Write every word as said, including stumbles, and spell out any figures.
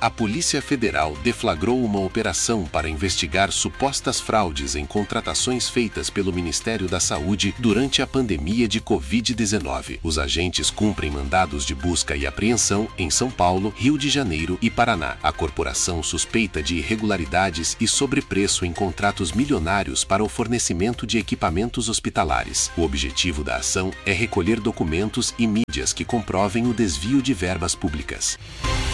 A Polícia Federal deflagrou uma operação para investigar supostas fraudes em contratações feitas pelo Ministério da Saúde durante a pandemia de covid dezenove. Os agentes cumprem mandados de busca e apreensão em São Paulo, Rio de Janeiro e Paraná. A corporação suspeita de irregularidades e sobrepreço em contratos milionários para o fornecimento de equipamentos hospitalares. O objetivo da ação é recolher documentos e mídias que comprovem o desvio de verbas públicas.